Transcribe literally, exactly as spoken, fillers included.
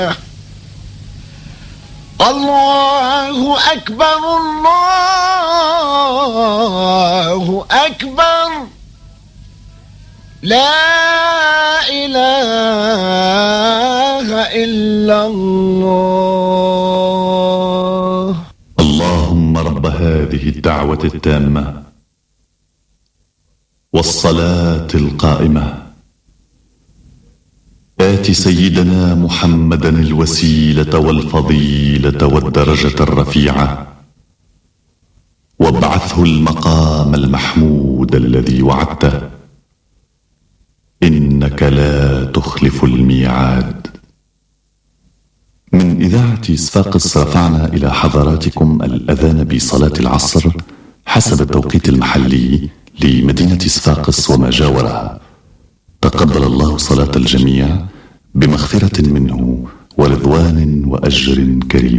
الله أكبر الله أكبر لا إله إلا الله. اللهم رب هذه الدعوة التامة والصلاة القائمة، آت سيدنا محمدا الوسيلة والفضيلة والدرجة الرفيعة، وابعثه المقام المحمود الذي وعدته، إنك لا تخلف الميعاد. من إذاعة صفاقس رفعنا إلى حضراتكم الأذان بصلاة العصر حسب التوقيت المحلي لمدينة صفاقس وما جاورها. تقبل الله صلاة الجميع بمغفرة منه ورضوان وأجر كريم.